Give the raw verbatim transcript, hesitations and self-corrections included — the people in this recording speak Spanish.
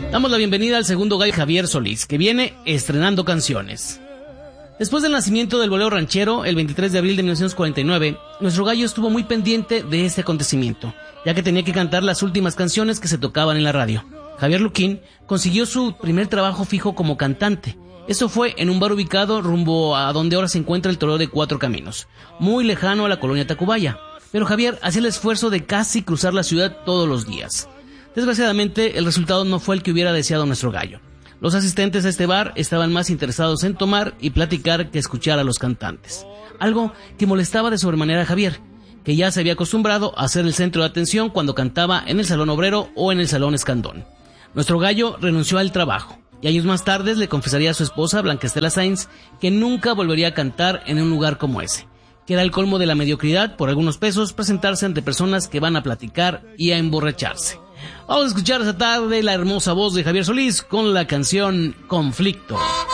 Damos la bienvenida al segundo gallo, Javier Solís, que viene estrenando canciones. Después del nacimiento del bolero ranchero, el veintitrés de abril de mil novecientos cuarenta y nueve, nuestro gallo estuvo muy pendiente de este acontecimiento, ya que tenía que cantar las últimas canciones que se tocaban en la radio. Javier Luquín consiguió su primer trabajo fijo como cantante. Esto fue en un bar ubicado rumbo a donde ahora se encuentra el Toreo de Cuatro Caminos, muy lejano a la colonia Tacubaya. Pero Javier hacía el esfuerzo de casi cruzar la ciudad todos los días. Desgraciadamente, el resultado no fue el que hubiera deseado nuestro gallo. Los asistentes a este bar estaban más interesados en tomar y platicar que escuchar a los cantantes. Algo que molestaba de sobremanera a Javier, que ya se había acostumbrado a ser el centro de atención cuando cantaba en el Salón Obrero o en el Salón Escandón. Nuestro gallo renunció al trabajo, y años más tarde le confesaría a su esposa, Blanca Estela Sainz, que nunca volvería a cantar en un lugar como ese, que era el colmo de la mediocridad, por algunos pesos, presentarse ante personas que van a platicar y a emborracharse. Vamos a escuchar esta tarde la hermosa voz de Javier Solís con la canción Conflicto.